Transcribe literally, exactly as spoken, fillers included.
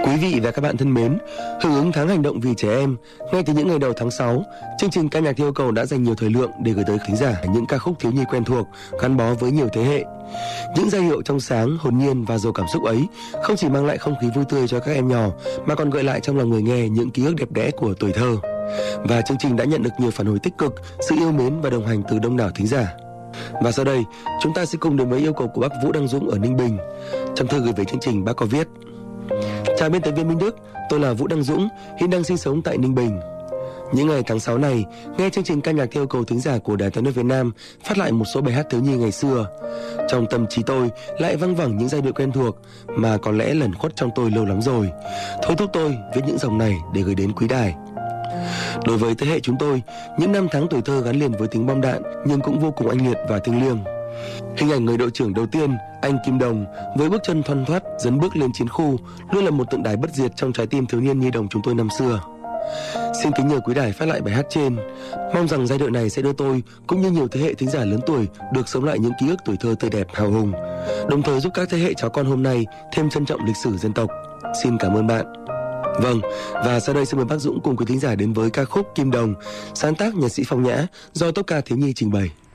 Quý vị và các bạn thân mến, hưởng ứng tháng hành động vì trẻ em, ngay từ những ngày đầu tháng sáu, chương trình ca nhạc theo yêu cầu đã dành nhiều thời lượng để gửi tới khán giả những ca khúc thiếu nhi quen thuộc, gắn bó với nhiều thế hệ. Những giai điệu trong sáng, hồn nhiên và giàu cảm xúc ấy không chỉ mang lại không khí vui tươi cho các em nhỏ, mà còn gợi lại trong lòng người nghe những ký ức đẹp đẽ của tuổi thơ. Và chương trình đã nhận được nhiều phản hồi tích cực, sự yêu mến và đồng hành từ đông đảo thính giả. Và sau đây, chúng ta sẽ cùng đến với yêu cầu của bác Vũ Đăng Dũng ở Ninh Bình. Trong thư gửi về chương trình, bác có viết: Chào biên tập viên Minh Đức, tôi là Vũ Đăng Dũng, hiện đang sinh sống tại Ninh Bình. Những ngày tháng sáu này, nghe chương trình ca nhạc theo yêu cầu thính giả của Đài Tiếng nói Việt Nam phát lại một số bài hát thiếu nhi ngày xưa. Trong tâm trí tôi lại văng vẳng những giai điệu quen thuộc mà có lẽ lẩn khuất trong tôi lâu lắm rồi. Thôi thúc tôi viết những dòng này để gửi đến quý đài. Đối với thế hệ chúng tôi, những năm tháng tuổi thơ gắn liền với tiếng bom đạn nhưng cũng vô cùng oanh liệt và thiêng liêng. Hình ảnh người đội trưởng đầu tiên, anh Kim Đồng, với bước chân thoăn thoắt dấn bước lên chiến khu, luôn là một tượng đài bất diệt trong trái tim thiếu niên nhi đồng chúng tôi năm xưa. Xin kính nhờ quý đài phát lại bài hát trên. Mong rằng giai điệu này sẽ đưa tôi cũng như nhiều thế hệ thính giả lớn tuổi được sống lại những ký ức tuổi thơ tươi đẹp hào hùng, đồng thời giúp các thế hệ cháu con hôm nay thêm trân trọng lịch sử dân tộc. Xin cảm ơn bạn. Vâng, và sau đây xin mời bác Dũng cùng quý thính giả đến với ca khúc Kim Đồng, sáng tác nhạc sĩ Phong Nhã do Tốp ca thiếu nhi trình bày.